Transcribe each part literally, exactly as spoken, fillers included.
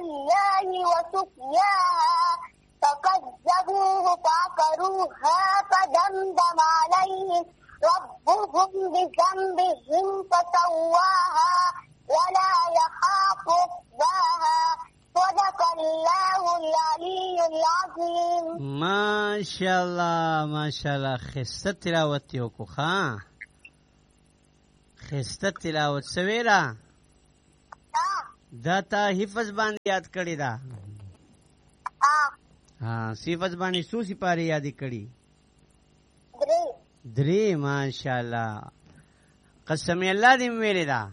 الله وسقياها فكذبوه فعقروها فدمدم عليهم ربهم بذنبهم فسواها ولا يخاف عقباها صدق الله العلي العظيم. ماشاءالله ماشاءالله خسته تلاوت یو کو ها خسته تلاوت سویرا دا تا حفظ باندې یاد کړی دا ها حفظ باندې سو سپاره یاد کړی درې درې ماشاءالله قسم الله دې ویلې دا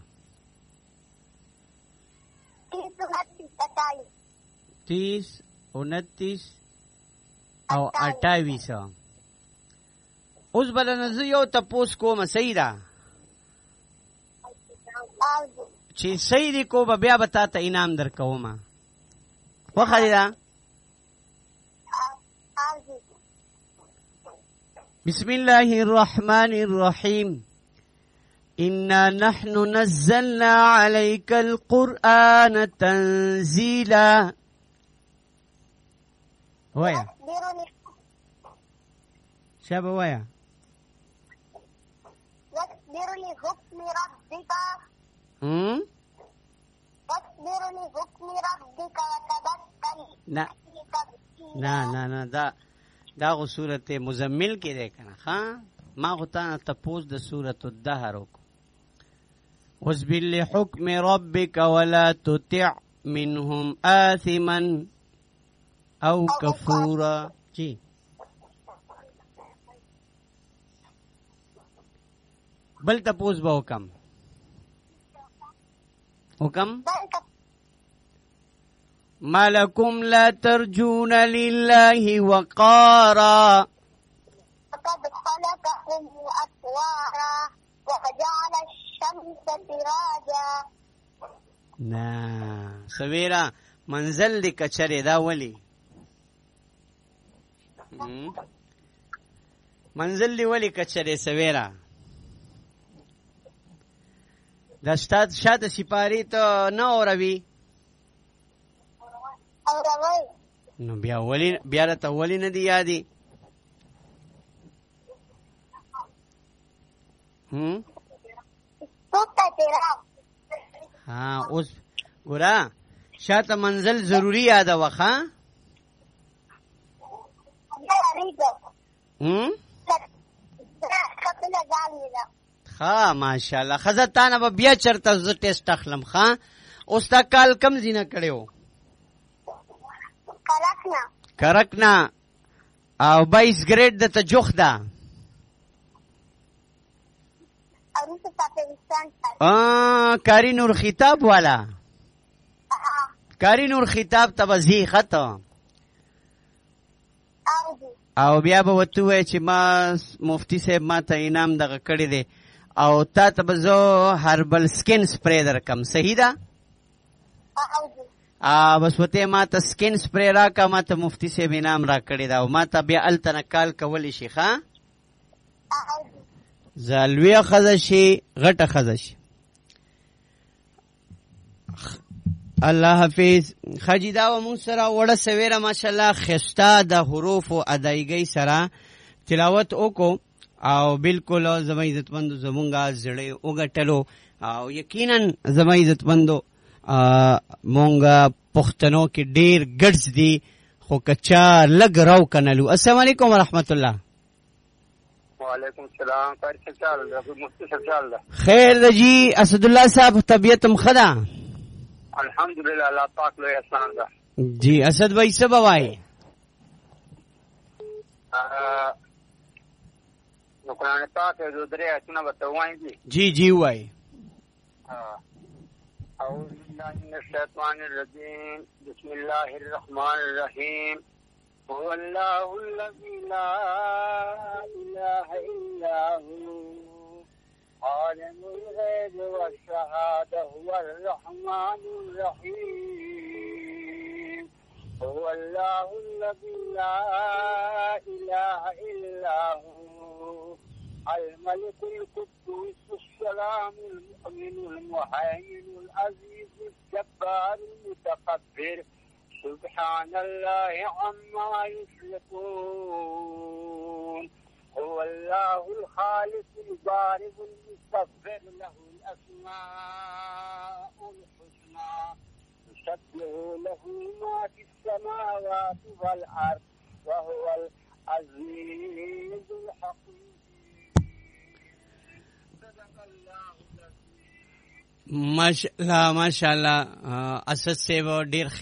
تیس انتیس او اٹھائیس اوس بلنه زه یو تپوس کوم صحیح ده چې صحیح دی کو به بیا به تا ته انعام در کوم خوښه دی ده بسم الله الرحمن الرحيم إنا نحن نزلنا عليك القرآن تنزيلا ويا شابه ويا واصبر لحكم ربك هم واصبر لحكم ربك وتبتل نا نا نا نا دا دا غو سورت مزمل کې ده کنه ها ما غوتانه تپوس د سورت الدهر وک واصبر لحكم ربك ولا تطع منهم آثما او كفورا جی بل تپوس به حکم حکم ما لكم لا ترجون لله وقارا وقد خلقكم أطوارا وجعل الشمس سراجا. نا سویرا منزل دی کچره دا ولی منزل دی ولی کچره سویرا دا شتاد شاد سپاری تو نه اوروي اوروي نو بیا ولی بیا ته ولی نه دی یادي هم ها اوس ګورا شاته منزل ضروری یاد وخا هم ها ماشاءالله خزتانه به بیا چرته ز ټیسټ اخلم ها اوس تا کال کم زینه کړو کرکنا کرکنا او بائیس گریډ د ته جوخ ده ا کاری نور خطاب والا کاری نور خطاب تبزی خطا او بیا به وته وای چې ما مفتی صاحب ما ته انعام دغه کړی دی او تا ته بزو هربل سکین سپری درکم صحیح ده ا بس وته ما ته سکین سپری راکا ما ته مفتی صاحب انعام را کړی دا او ما ته بیا التن کال کولی شي ښا زالوی خزشی غټه خزشی الله حافظ خجیدا و مون سره وړه سویره ماشاءالله خستا د حروف او ادایګی سره تلاوت وکړو او بالکل زما عزتمند زمونږه زړه وګټلو او یقینا زما عزتمندو مونږه پښتنو کې ډیر ګډز دي خو کچا لګ راو کنلو. السلام علیکم ورحمت الله. وعلیکم السلام. خیر ده جی اسد الله صاحب طبیعتم خدا الحمدللہ اللہ پاک لوی احسان ده جی اسد بھائی سب وای نو قرآن پاک دو درې آیتونه بتوای دي جی جی وای اعوذ باللہ من الشیطان الرجیم بسم اللہ الرحمن الرحیم هو اللہ الذی لا الہ الا هو عالم الغیب والشهادة هو الرحمن الرحیم هو اللہ الذی لا الہ الا هو الملك القدوس السلام المؤمن المهيمن العزيز الجبار المتكبر سبحان الله عما يشركون هو الله الخالق البارئ المصور له الأسماء الحسنى يسبح له ما في السماوات والأرض وهو العزيز الحكيم. صدق الله العظيم. ماشاءالله ماشاءالله اسد سے وہ ډیر